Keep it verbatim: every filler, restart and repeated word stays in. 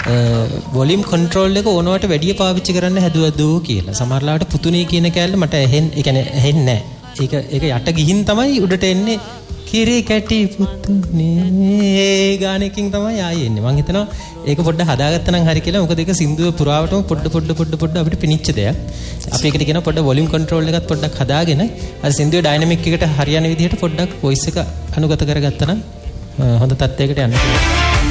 Volume control එක ඕනවට වැඩිය පාවිච්චි කරන්න හැදුවද කියලා. සමහරලාට පුතුණී කියන කෑල්ල මට ඇහෙන්නේ, ඒ කියන්නේ ඇහෙන්නේ නැහැ. ඒක ඒක යට ගිහින් තමයි උඩට එන්නේ. කිරි කැටි පුතුණී ගානකින් තමයි ආයේ එන්නේ. මම හිතනවා ඒක පොඩ්ඩක් හදාගත්තා නම් හරි කියලා. මොකද ඒක සින්දුව පුරාවටම පොඩ පොඩ පොඩ පොඩ අපිට පිනිච්ච දෙයක්. අපි ඒකට කියනවා පොඩ්ඩක් වොලියුම් කන්ට්‍රෝල් එකත් පොඩ්ඩක් හදාගෙන අර සින්දුවේ ඩයිනමික් එකට හරියන විදිහට පොඩ්ඩක් වොයිස් එක අනුගත කරගත්තා නම් හොඳ තත්යකට යන්න පුළුවන්.